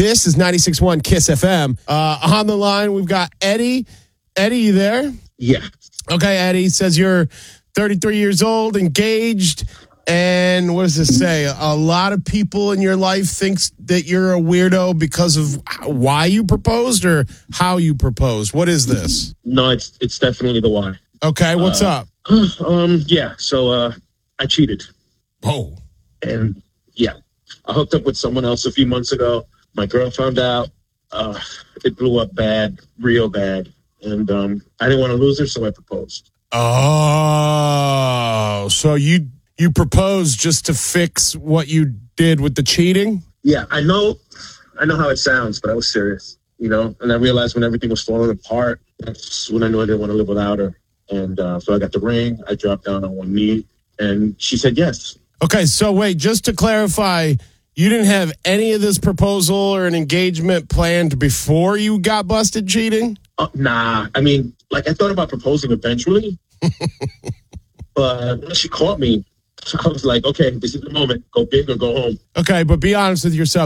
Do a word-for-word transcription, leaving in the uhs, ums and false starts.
This is ninety-six point one Kiss F M. Uh, on the line, we've got Eddie. Eddie, you there? Yeah. Okay, Eddie says you're thirty-three years old, engaged, and what does this say? A lot of people in your life thinks that you're a weirdo because of why you proposed or how you proposed. What is this? No, it's it's definitely the why. Okay, what's uh, up? Um, yeah. So uh, I cheated, Oh, and yeah, I hooked up with someone else a few months ago. My girl found out. Uh, it blew up bad, real bad, and um, I didn't want to lose her, so I proposed. oh, so you you proposed just to fix what you did with the cheating? Yeah, I know, I know how it sounds, but I was serious, you know. And I realized when everything was falling apart, that's when I knew I didn't want to live without her. And uh, so I got the ring. I dropped down on one knee, and she said yes. Okay, so wait, just to clarify, you didn't have any of this proposal or an engagement planned before you got busted cheating? Uh, nah, I mean, like I thought about proposing eventually, but when she caught me, I was like, okay, this is the moment. Go big or go home. Okay, but be honest with yourself.